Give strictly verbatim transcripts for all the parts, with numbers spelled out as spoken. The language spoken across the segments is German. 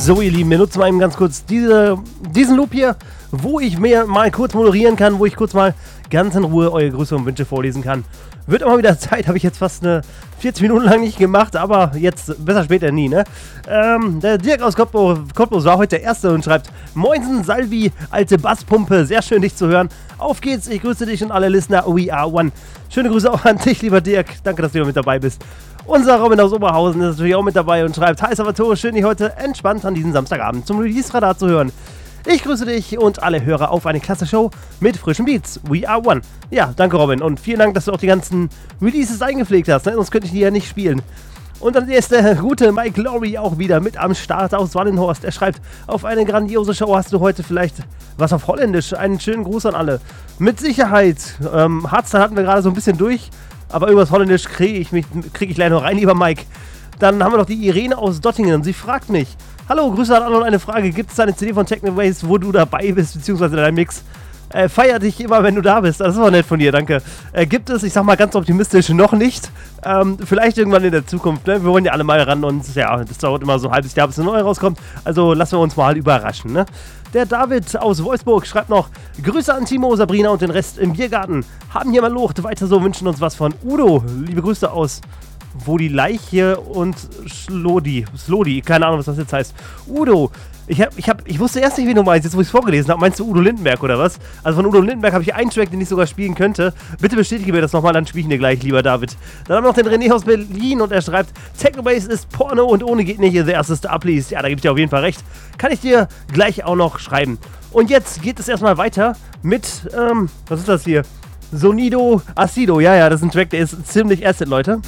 So, ihr Lieben, wir nutzen mal eben ganz kurz diese, diesen Loop hier, wo ich mir mal kurz moderieren kann, wo ich kurz mal ganz in Ruhe eure Grüße und Wünsche vorlesen kann. Wird immer wieder Zeit, habe ich jetzt fast eine vierzig Minuten lang nicht gemacht, aber jetzt besser später nie, ne? Ähm, der Dirk aus Cottbus war heute der Erste und schreibt: Moinsen, Salvi, alte Basspumpe, sehr schön dich zu hören. Auf geht's, ich grüße dich und alle Listener, We Are One. Schöne Grüße auch an dich, lieber Dirk, danke, dass du mit dabei bist. Unser Robin aus Oberhausen ist natürlich auch mit dabei und schreibt: Hi Salvatore, schön dich heute entspannt an diesem Samstagabend zum Release-Radar zu hören. Ich grüße dich und alle Hörer auf eine klasse Show mit frischen Beats. We Are One. Ja, danke Robin und vielen Dank, dass du auch die ganzen Releases eingepflegt hast, ne? Sonst könnte ich die ja nicht spielen. Und dann ist der gute Mike Lowry auch wieder mit am Start aus Wallenhorst. Er schreibt: Auf eine grandiose Show hast du heute vielleicht was auf Holländisch. Einen schönen Gruß an alle. Mit Sicherheit. Ähm, Hardstyle hatten wir gerade so ein bisschen durch, aber übers Holländisch kriege ich, mich, krieg ich gleich noch rein, lieber Mike. Dann haben wir noch die Irene aus Dottingen und sie fragt mich: Hallo, Grüße an alle und eine Frage. Gibt es eine C D von Technoways, wo du dabei bist, beziehungsweise dein Mix? Äh, feier dich immer, wenn du da bist. Das ist auch nett von dir, danke. Äh, gibt es, ich sag mal ganz optimistisch, noch nicht. Ähm, vielleicht irgendwann in der Zukunft, ne? Wir wollen ja alle mal ran und ja, das dauert immer so ein halbes Jahr, bis eine neue rauskommt. Also lassen wir uns mal überraschen, ne? Der David aus Wolfsburg schreibt noch: Grüße an Timo, Sabrina und den Rest im Biergarten. Haben hier mal Lucht, weiter so, wünschen uns was von Udo. Liebe Grüße aus Wo die Leiche und Slodi. Slodi, keine Ahnung, was das jetzt heißt. Udo, ich, hab, ich, hab, ich wusste erst nicht, wie du meinst, jetzt wo ich es vorgelesen habe. Meinst du Udo Lindenberg oder was? Also von Udo Lindenberg habe ich einen Track, den ich sogar spielen könnte. Bitte bestätige mir das nochmal, dann spiele ich ihn dir gleich, lieber David. Dann haben wir noch den René aus Berlin und er schreibt: Technobass ist Porno und ohne geht nicht der erste Star, please. Ja, da gebe ich dir auf jeden Fall recht. Kann ich dir gleich auch noch schreiben. Und jetzt geht es erstmal weiter mit, ähm, was ist das hier? Sonido Acido. Ja, ja, das ist ein Track, der ist ziemlich acid, Leute.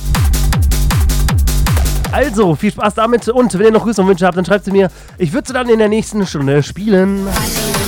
Also, viel Spaß damit und wenn ihr noch Grüße und Wünsche habt, dann schreibt sie mir. Ich würde sie dann in der nächsten Stunde spielen.